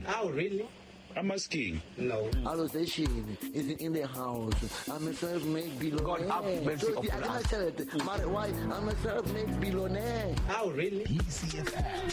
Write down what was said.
Oh, really? I'm asking. No. Allozation is in the house. I'm a self-made billionaire. God have mercy upon us. Why? I'm a self-made billionaire. Oh, really? PCFM.